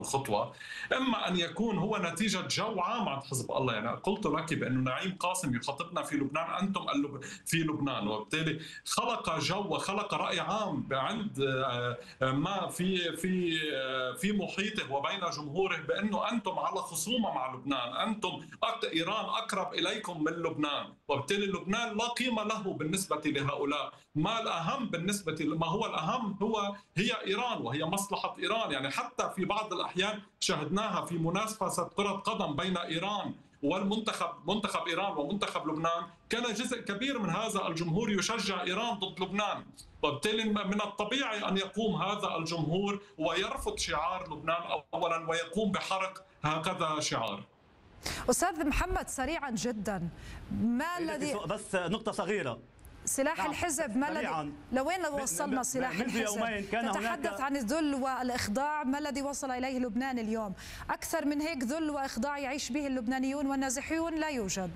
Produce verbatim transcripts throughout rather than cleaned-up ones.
الخطوة، إما أن يكون هو نتيجة جو عام عند حزب الله. يعني قلت لك بأنه نعيم قاسم يخاطبنا في لبنان، أنتم اللب... في لبنان، وبالتالي خلق جو وخلق رأي عام عند آه، آه، ما في في آه، في محيطه وبين جمهوره بأنه أنتم على خصومة مع لبنان، أنتم أك- إيران أقرب إليكم من لبنان، وبالتالي لبنان لا قيمة له بالنسبة لهؤلاء. ما الأهم بالنسبة ما هو الأهم هو هي إيران وهي مصلحة إيران. يعني حتى في بعض الأحيان شهدناها في منافسة كرة قدم بين إيران والمنتخب، منتخب إيران ومنتخب لبنان، كان جزء كبير من هذا الجمهور يشجع إيران ضد لبنان، وبالتالي من الطبيعي أن يقوم هذا الجمهور ويرفض شعار لبنان أولا ويقوم بحرق هكذا شعار. أستاذ محمد سريعا جدا، ما الذي بس نقطة صغيرة. سلاح نعم. الحزب ما الذي لوين وصلنا؟ سلاح الحزب تتحدث عن الذل والإخضاع، ما الذي وصل إليه لبنان اليوم؟ أكثر من هيك ذل وإخضاع يعيش به اللبنانيون والنازحون لا يوجد.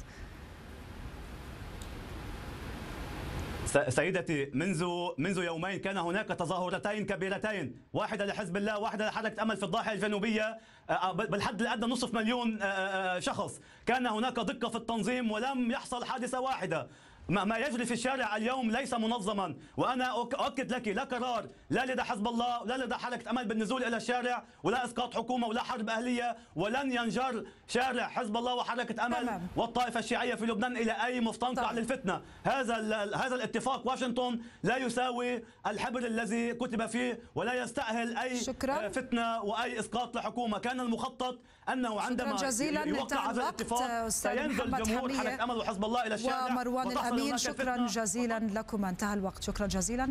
سيدتي، منذ منذ يومين كان هناك تظاهرتين كبيرتين، واحدة لحزب الله واحدة لحركة أمل في الضاحية الجنوبية، بالحد الأدنى نصف مليون شخص. كان هناك دقة في التنظيم ولم يحصل حادثة واحدة. ما يجري في الشارع اليوم ليس منظما، وانا اؤكد لك لا قرار لا لدى حزب الله ولا لدى حركه امل بالنزول الى الشارع ولا اسقاط حكومه ولا حرب اهليه، ولن ينجر شارع حزب الله وحركه امل تمام. والطائفه الشيعيه في لبنان الى اي مستنقع طيب. للفتنه. هذا هذا الاتفاق واشنطن لا يساوي الحبر الذي كتب فيه ولا يستاهل اي شكرا. فتنه واي اسقاط لحكومه. كان المخطط انه عندما يوقع هذا الاتفاق سينزل جمهور حركه امل وحزب الله الى الشارع. أمين، شكرا جزيلا لكم، انتهى الوقت، شكرا جزيلا.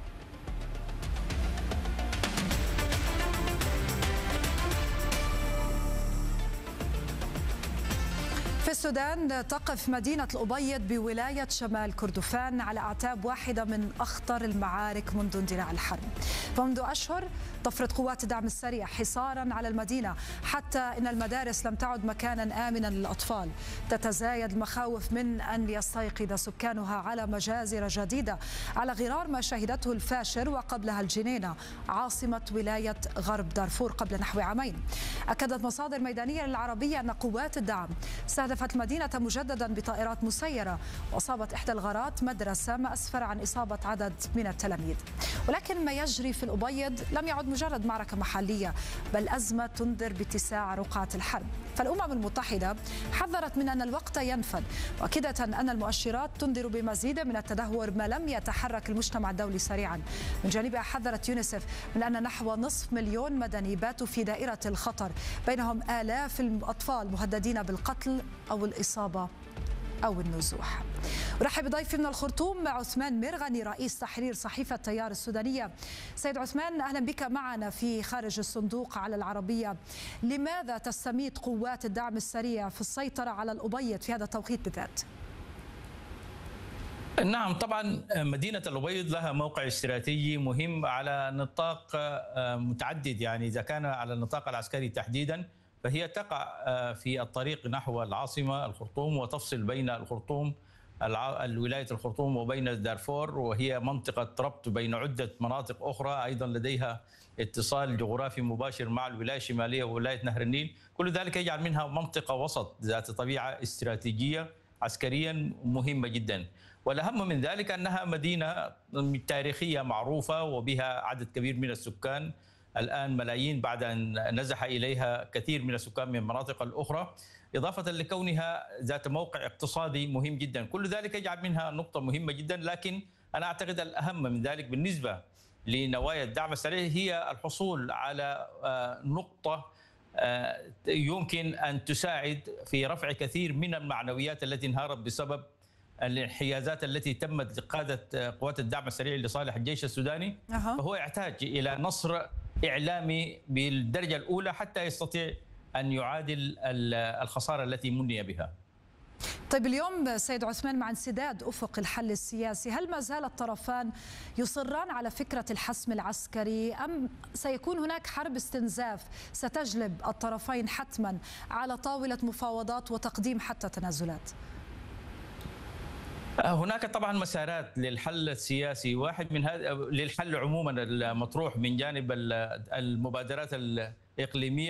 في السودان تقف مدينة الأبيض بولاية شمال كردفان على أعتاب واحدة من أخطر المعارك منذ اندلاع الحرب. فمنذ أشهر تفرض قوات الدعم السريع حصارا على المدينة، حتى إن المدارس لم تعد مكانا آمنا للأطفال. تتزايد المخاوف من أن يستيقظ سكانها على مجازر جديدة على غرار ما شهدته الفاشر وقبلها الجنينة، عاصمة ولاية غرب دارفور قبل نحو عامين. أكدت مصادر ميدانية للعربية أن قوات الدعم استهدفت المدينة مجددا بطائرات مسيرة، وأصابت إحدى الغارات مدرسة، ما أسفر عن إصابة عدد من التلاميذ. ولكن ما يجري في الأبيض لم يعد مجرد معركة محلية، بل أزمة تنذر باتساع رقعة الحرب. فالأمم المتحدة حذرت من أن الوقت ينفد، وأكدت أن المؤشرات تنذر بمزيد من التدهور ما لم يتحرك المجتمع الدولي سريعا. من جانبها حذرت يونيسف من أن نحو نصف مليون مدني باتوا في دائرة الخطر، بينهم آلاف الأطفال مهددين بالقتل أو الإصابة أو النزوح. ورحب بضيفي من الخرطوم عثمان مرغني، رئيس تحرير صحيفة تيار السودانية. سيد عثمان، أهلا بك معنا في خارج الصندوق على العربية. لماذا تستميت قوات الدعم السريع في السيطرة على الأبيض في هذا التوقيت بالذات؟ نعم، طبعا مدينة الأبيض لها موقع استراتيجي مهم على نطاق متعدد. يعني إذا كان على النطاق العسكري تحديدا فهي تقع في الطريق نحو العاصمة الخرطوم، وتفصل بين الخرطوم الولاية الخرطوم وبين دارفور، وهي منطقة ربط بين عدة مناطق أخرى أيضا لديها اتصال جغرافي مباشر مع الولاية الشمالية وولاية نهر النيل. كل ذلك يجعل منها منطقة وسط ذات طبيعة استراتيجية عسكريا مهمة جدا. والأهم من ذلك أنها مدينة تاريخية معروفة وبها عدد كبير من السكان، الآن ملايين بعد أن نزح إليها كثير من السكان من المناطق الأخرى، إضافة لكونها ذات موقع اقتصادي مهم جدا. كل ذلك يجعل منها نقطة مهمة جدا. لكن أنا أعتقد الأهم من ذلك بالنسبة لنوايا الدعم السريع هي الحصول على نقطة يمكن أن تساعد في رفع كثير من المعنويات التي انهارت بسبب الانحيازات التي تمت لقادة قوات الدعم السريع لصالح الجيش السوداني. أه. فهو يحتاج إلى نصر إعلامي بالدرجة الأولى حتى يستطيع أن يعادل الخسارة التي مني بها. طيب اليوم سيد عثمان، مع انسداد أفق الحل السياسي، هل ما زال الطرفان يصران على فكرة الحسم العسكري، أم سيكون هناك حرب استنزاف ستجلب الطرفين حتما على طاولة مفاوضات وتقديم حتى تنازلات؟ هناك طبعا مسارات للحل السياسي. واحد من هذا للحل عموما المطروح من جانب المبادرات الإقليمية